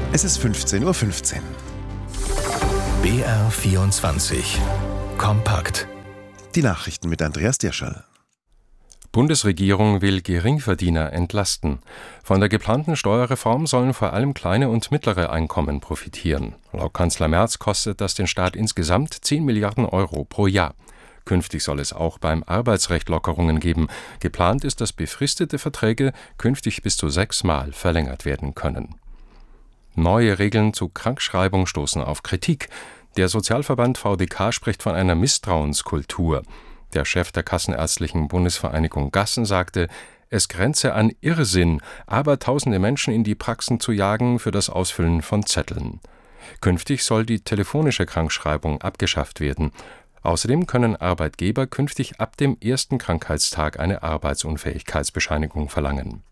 Es ist 15:15 Uhr. BR24 Kompakt. Die Nachrichten mit Andreas Dirschall. Bundesregierung will Geringverdiener entlasten. Von der geplanten Steuerreform sollen vor allem kleine und mittlere Einkommen profitieren. Laut Kanzler Merz kostet das den Staat insgesamt 10 Milliarden Euro pro Jahr. Künftig soll es auch beim Arbeitsrecht Lockerungen geben. Geplant ist, dass befristete Verträge künftig bis zu 6-mal verlängert werden können. Neue Regeln zu Krankschreibung stoßen auf Kritik. Der Sozialverband VDK spricht von einer Misstrauenskultur. Der Chef der Kassenärztlichen Bundesvereinigung Gassen sagte, es grenze an Irrsinn, abertausende Menschen in die Praxen zu jagen für das Ausfüllen von Zetteln. Künftig soll die telefonische Krankschreibung abgeschafft werden. Außerdem können Arbeitgeber künftig ab dem ersten Krankheitstag eine Arbeitsunfähigkeitsbescheinigung verlangen.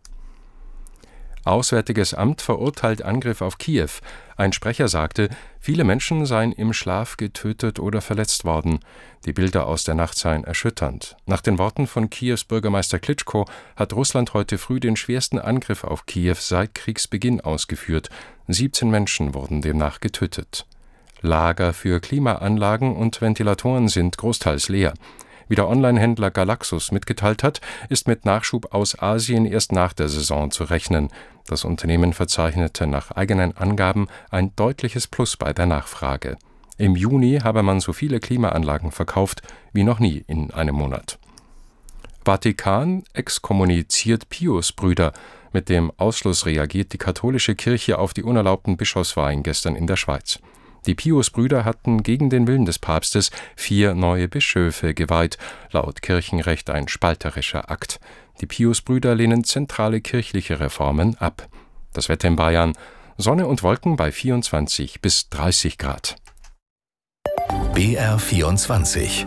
Auswärtiges Amt verurteilt Angriff auf Kiew. Ein Sprecher sagte, viele Menschen seien im Schlaf getötet oder verletzt worden. Die Bilder aus der Nacht seien erschütternd. Nach den Worten von Kiews Bürgermeister Klitschko hat Russland heute früh den schwersten Angriff auf Kiew seit Kriegsbeginn ausgeführt. 17 Menschen wurden demnach getötet. Lager für Klimaanlagen und Ventilatoren sind großteils leer. Wie der Onlinehändler Galaxus mitgeteilt hat, ist mit Nachschub aus Asien erst nach der Saison zu rechnen. Das Unternehmen verzeichnete nach eigenen Angaben ein deutliches Plus bei der Nachfrage. Im Juni habe man so viele Klimaanlagen verkauft wie noch nie in einem Monat. Vatikan exkommuniziert Piusbrüder. Mit dem Ausschluss reagiert die katholische Kirche auf die unerlaubten Bischofswahlen gestern in der Schweiz. Die Piusbrüder hatten gegen den Willen des Papstes 4 neue Bischöfe geweiht, laut Kirchenrecht ein spalterischer Akt. Die Piusbrüder lehnen zentrale kirchliche Reformen ab. Das Wetter in Bayern: Sonne und Wolken bei 24 bis 30 Grad. BR24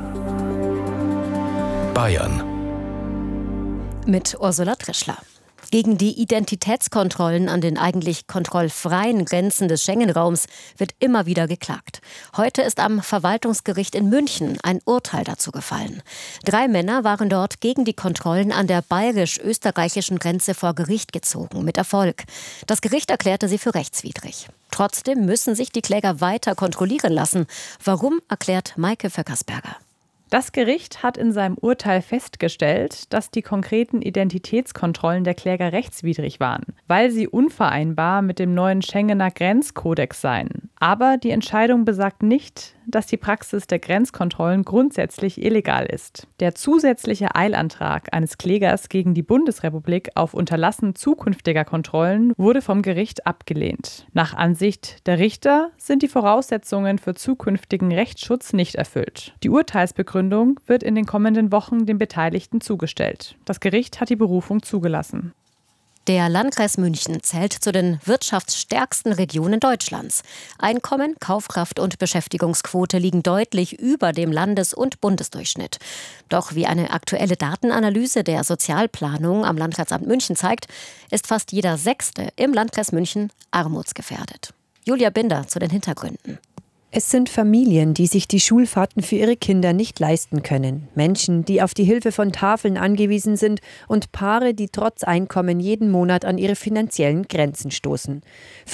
Bayern mit Ursula Trischler. Gegen die Identitätskontrollen an den eigentlich kontrollfreien Grenzen des Schengen-Raums wird immer wieder geklagt. Heute ist am Verwaltungsgericht in München ein Urteil dazu gefallen. 3 Männer waren dort gegen die Kontrollen an der bayerisch-österreichischen Grenze vor Gericht gezogen, mit Erfolg. Das Gericht erklärte sie für rechtswidrig. Trotzdem müssen sich die Kläger weiter kontrollieren lassen. Warum, erklärt Maike Vöckersberger. Das Gericht hat in seinem Urteil festgestellt, dass die konkreten Identitätskontrollen der Kläger rechtswidrig waren, weil sie unvereinbar mit dem neuen Schengener Grenzkodex seien. Aber die Entscheidung besagt nicht, dass die Praxis der Grenzkontrollen grundsätzlich illegal ist. Der zusätzliche Eilantrag eines Klägers gegen die Bundesrepublik auf Unterlassen zukünftiger Kontrollen wurde vom Gericht abgelehnt. Nach Ansicht der Richter sind die Voraussetzungen für zukünftigen Rechtsschutz nicht erfüllt. Die Urteilsbegründung wird in den kommenden Wochen den Beteiligten zugestellt. Das Gericht hat die Berufung zugelassen. Der Landkreis München zählt zu den wirtschaftsstärksten Regionen Deutschlands. Einkommen, Kaufkraft und Beschäftigungsquote liegen deutlich über dem Landes- und Bundesdurchschnitt. Doch wie eine aktuelle Datenanalyse der Sozialplanung am Landratsamt München zeigt, ist fast jeder Sechste im Landkreis München armutsgefährdet. Julia Binder zu den Hintergründen. Es sind Familien, die sich die Schulfahrten für ihre Kinder nicht leisten können. Menschen, die auf die Hilfe von Tafeln angewiesen sind und Paare, die trotz Einkommen jeden Monat an ihre finanziellen Grenzen stoßen.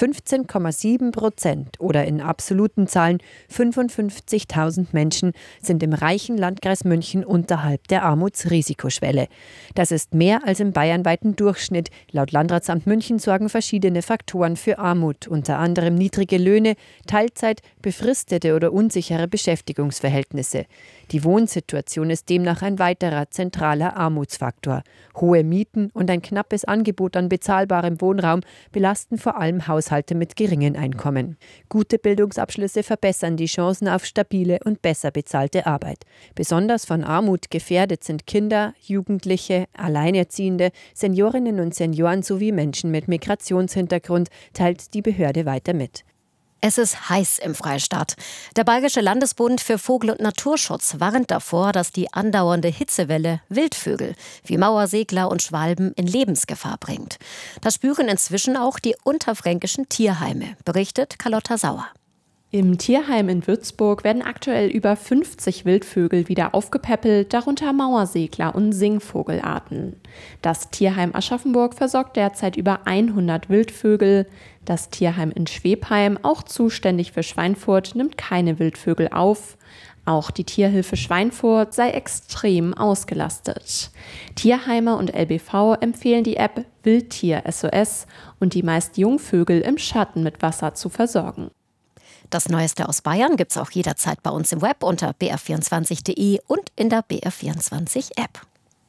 15,7% oder in absoluten Zahlen 55.000 Menschen sind im reichen Landkreis München unterhalb der Armutsrisikoschwelle. Das ist mehr als im bayernweiten Durchschnitt. Laut Landratsamt München sorgen verschiedene Faktoren für Armut, unter anderem niedrige Löhne, Teilzeit, befristete oder unsichere Beschäftigungsverhältnisse. Die Wohnsituation ist demnach ein weiterer zentraler Armutsfaktor. Hohe Mieten und ein knappes Angebot an bezahlbarem Wohnraum belasten vor allem Haushalte mit geringen Einkommen. Gute Bildungsabschlüsse verbessern die Chancen auf stabile und besser bezahlte Arbeit. Besonders von Armut gefährdet sind Kinder, Jugendliche, Alleinerziehende, Seniorinnen und Senioren sowie Menschen mit Migrationshintergrund, teilt die Behörde weiter mit. Es ist heiß im Freistaat. Der Bayerische Landesbund für Vogel- und Naturschutz warnt davor, dass die andauernde Hitzewelle Wildvögel wie Mauersegler und Schwalben in Lebensgefahr bringt. Das spüren inzwischen auch die unterfränkischen Tierheime, berichtet Carlotta Sauer. Im Tierheim in Würzburg werden aktuell über 50 Wildvögel wieder aufgepäppelt, darunter Mauersegler und Singvogelarten. Das Tierheim Aschaffenburg versorgt derzeit über 100 Wildvögel. Das Tierheim in Schwebheim, auch zuständig für Schweinfurt, nimmt keine Wildvögel auf. Auch die Tierhilfe Schweinfurt sei extrem ausgelastet. Tierheime und LBV empfehlen die App Wildtier SOS und die meist Jungvögel im Schatten mit Wasser zu versorgen. Das Neueste aus Bayern gibt's auch jederzeit bei uns im Web unter br24.de und in der BR24-App.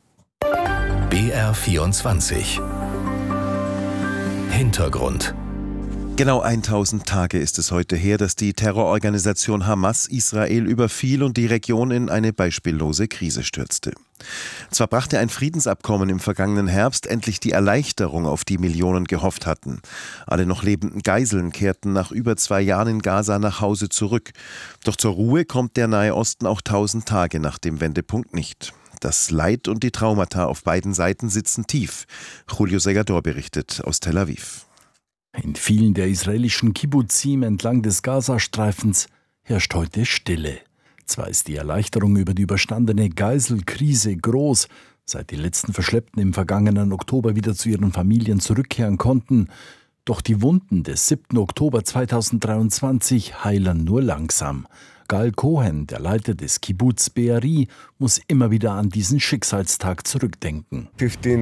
BR24 Hintergrund. Genau 1000 Tage ist es heute her, dass die Terrororganisation Hamas Israel überfiel und die Region in eine beispiellose Krise stürzte. Zwar brachte ein Friedensabkommen im vergangenen Herbst endlich die Erleichterung, auf die Millionen gehofft hatten. Alle noch lebenden Geiseln kehrten nach über 2 Jahren in Gaza nach Hause zurück. Doch zur Ruhe kommt der Nahe Osten auch 1000 Tage nach dem Wendepunkt nicht. Das Leid und die Traumata auf beiden Seiten sitzen tief. Julio Segador berichtet aus Tel Aviv. In vielen der israelischen Kibbuzim entlang des Gazastreifens herrscht heute Stille. Zwar ist die Erleichterung über die überstandene Geiselkrise groß, seit die letzten Verschleppten im vergangenen Oktober wieder zu ihren Familien zurückkehren konnten, doch die Wunden des 7. Oktober 2023 heilen nur langsam. Gal Cohen, der Leiter des Kibbuz Be'eri, muss immer wieder an diesen Schicksalstag zurückdenken.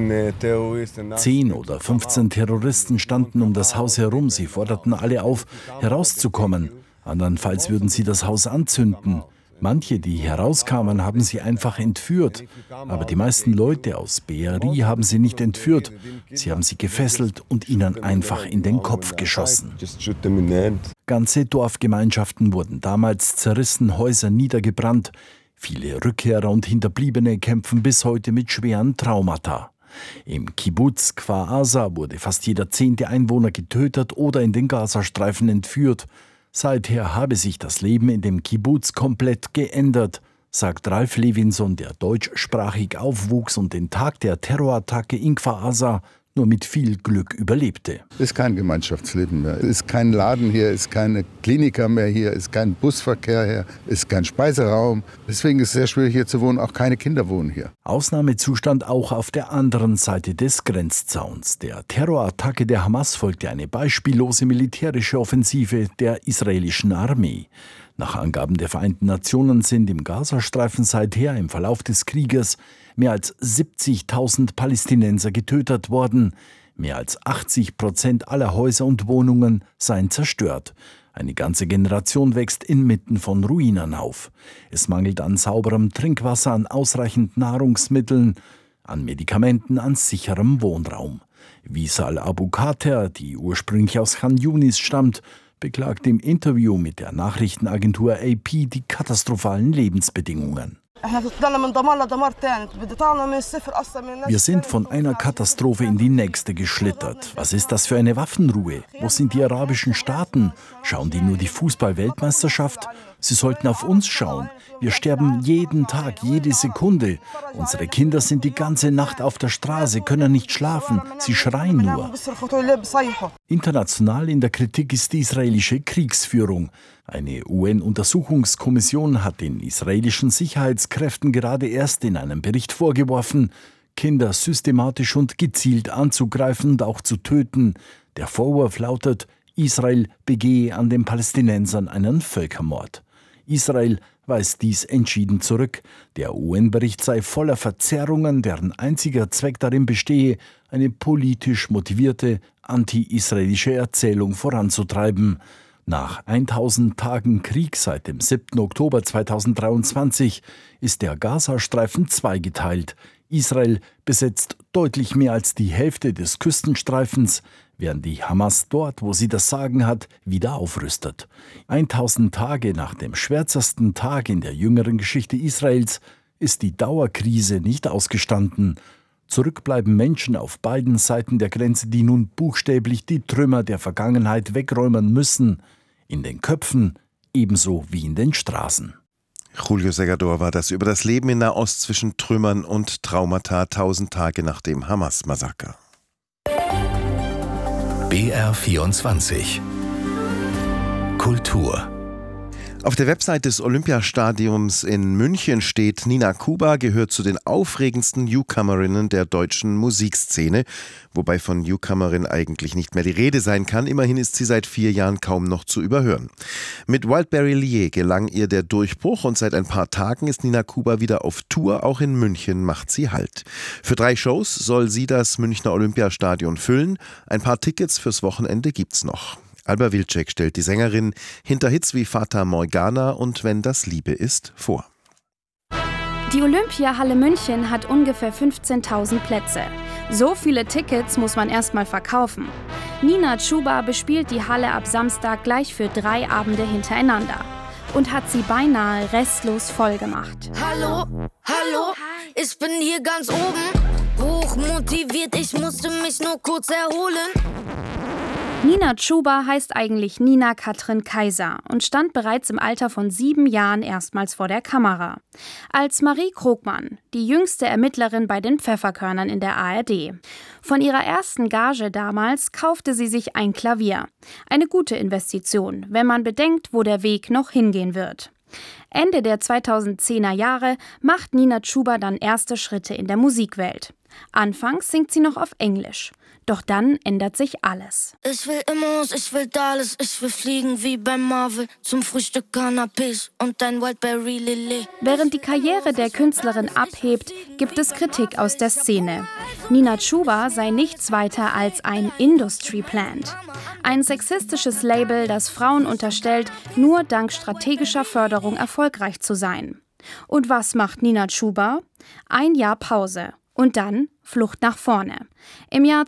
10 oder 15 Terroristen standen um das Haus herum. Sie forderten alle auf, herauszukommen. Andernfalls würden sie das Haus anzünden. Manche, die herauskamen, haben sie einfach entführt. Aber die meisten Leute aus Be'eri haben sie nicht entführt. Sie haben sie gefesselt und ihnen einfach in den Kopf geschossen. Ganze Dorfgemeinschaften wurden damals zerrissen, Häuser niedergebrannt. Viele Rückkehrer und Hinterbliebene kämpfen bis heute mit schweren Traumata. Im Kibbuz Kfar Aza wurde fast jeder 10. Einwohner getötet oder in den Gazastreifen entführt. Seither habe sich das Leben in dem Kibbuz komplett geändert, sagt Ralf Levinson, der deutschsprachig aufwuchs und den Tag der Terrorattacke in Kfar Aza nur mit viel Glück überlebte. Es ist kein Gemeinschaftsleben mehr. Es ist kein Laden hier, es ist keine Kliniker mehr hier, es ist kein Busverkehr hier, es ist kein Speiseraum. Deswegen ist es sehr schwierig hier zu wohnen, auch keine Kinder wohnen hier. Ausnahmezustand auch auf der anderen Seite des Grenzzauns. Der Terrorattacke der Hamas folgte eine beispiellose militärische Offensive der israelischen Armee. Nach Angaben der Vereinten Nationen sind im Gazastreifen seither im Verlauf des Krieges mehr als 70.000 Palästinenser getötet worden. Mehr als 80% aller Häuser und Wohnungen seien zerstört. Eine ganze Generation wächst inmitten von Ruinen auf. Es mangelt an sauberem Trinkwasser, an ausreichend Nahrungsmitteln, an Medikamenten, an sicherem Wohnraum. Wisal Abu Khater, die ursprünglich aus Khan Yunis stammt, beklagt im Interview mit der Nachrichtenagentur AP die katastrophalen Lebensbedingungen. Wir sind von einer Katastrophe in die nächste geschlittert. Was ist das für eine Waffenruhe? Wo sind die arabischen Staaten? Schauen die nur die Fußball-Weltmeisterschaft? Sie sollten auf uns schauen. Wir sterben jeden Tag, jede Sekunde. Unsere Kinder sind die ganze Nacht auf der Straße, können nicht schlafen. Sie schreien nur. International in der Kritik ist die israelische Kriegsführung. Eine UN-Untersuchungskommission hat den israelischen Sicherheitskräften gerade erst in einem Bericht vorgeworfen, Kinder systematisch und gezielt anzugreifen und auch zu töten. Der Vorwurf lautet, Israel begehe an den Palästinensern einen Völkermord. Israel weist dies entschieden zurück. Der UN-Bericht sei voller Verzerrungen, deren einziger Zweck darin bestehe, eine politisch motivierte anti-israelische Erzählung voranzutreiben. Nach 1000 Tagen Krieg seit dem 7. Oktober 2023 ist der Gazastreifen zweigeteilt. Israel besetzt deutlich mehr als die Hälfte des Küstenstreifens, während die Hamas dort, wo sie das Sagen hat, wieder aufrüstet. 1000 Tage nach dem schwärzesten Tag in der jüngeren Geschichte Israels ist die Dauerkrise nicht ausgestanden. Zurück bleiben Menschen auf beiden Seiten der Grenze, die nun buchstäblich die Trümmer der Vergangenheit wegräumen müssen. In den Köpfen ebenso wie in den Straßen. Julio Segador war das über das Leben in Nahost zwischen Trümmern und Traumata 1000 Tage nach dem Hamas-Massaker. BR24 Kultur Auf der Website des Olympiastadions in München steht, Nina Chuba gehört zu den aufregendsten Newcomerinnen der deutschen Musikszene, wobei von Newcomerin eigentlich nicht mehr die Rede sein kann. Immerhin ist sie seit 4 Jahren kaum noch zu überhören. Mit Wildberry Lie gelang ihr der Durchbruch und seit ein paar Tagen ist Nina Chuba wieder auf Tour. Auch in München macht sie Halt. Für 3 Shows soll sie das Münchner Olympiastadion füllen. Ein paar Tickets fürs Wochenende gibt's noch. Alba Wilczek stellt die Sängerin hinter Hits wie Fata Morgana und Wenn das Liebe ist vor. Die Olympiahalle München hat ungefähr 15.000 Plätze. So viele Tickets muss man erst mal verkaufen. Nina Chuba bespielt die Halle ab Samstag gleich für 3 Abende hintereinander und hat sie beinahe restlos voll gemacht. Hallo, hallo, ich bin hier ganz oben, hochmotiviert, ich musste mich nur kurz erholen. Nina Chuba heißt eigentlich Nina Katrin Kaiser und stand bereits im Alter von 7 Jahren erstmals vor der Kamera. Als Marie Krogmann, die jüngste Ermittlerin bei den Pfefferkörnern in der ARD. Von ihrer ersten Gage damals kaufte sie sich ein Klavier. Eine gute Investition, wenn man bedenkt, wo der Weg noch hingehen wird. Ende der 2010er Jahre macht Nina Chuba dann erste Schritte in der Musikwelt. Anfangs singt sie noch auf Englisch. Doch dann ändert sich alles. Ich will Immos, ich will Dallas, ich will fliegen wie beim Marvel. Zum Frühstück Canapés und ein Wildberry Lillet. Während die Karriere der Künstlerin abhebt, gibt es Kritik aus der Szene. Nina Chuba sei nichts weiter als ein Industry Plant. Ein sexistisches Label, das Frauen unterstellt, nur dank strategischer Förderung erfolgreich zu sein. Und was macht Nina Chuba? 1 Jahr Pause. Und dann Flucht nach vorne. Im Jahr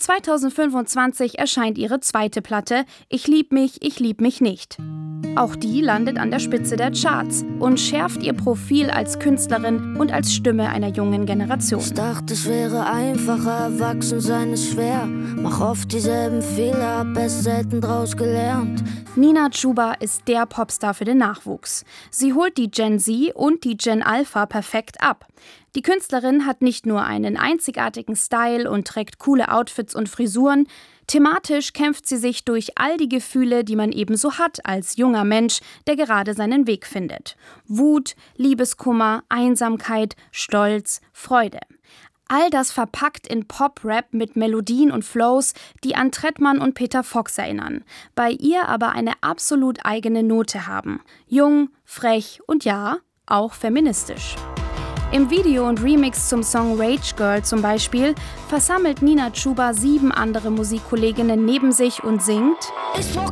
2025 erscheint ihre zweite Platte Ich lieb mich nicht. Auch die landet an der Spitze der Charts und schärft ihr Profil als Künstlerin und als Stimme einer jungen Generation. Ich dachte, es wäre einfacher, erwachsen sein ist schwer. Mach oft dieselben Fehler, hab es selten draus gelernt. Nina Chuba ist der Popstar für den Nachwuchs. Sie holt die Gen Z und die Gen Alpha perfekt ab. Die Künstlerin hat nicht nur einen einzigartigen Style und trägt coole Outfits und Frisuren. Thematisch kämpft sie sich durch all die Gefühle, die man ebenso hat als junger Mensch, der gerade seinen Weg findet. Wut, Liebeskummer, Einsamkeit, Stolz, Freude. All das verpackt in Pop-Rap mit Melodien und Flows, die an Trettmann und Peter Fox erinnern, bei ihr aber eine absolut eigene Note haben. Jung, frech und ja, auch feministisch. Im Video und Remix zum Song Rage Girl zum Beispiel versammelt Nina Chuba 7 andere Musikkolleginnen neben sich und singt: Ich brauch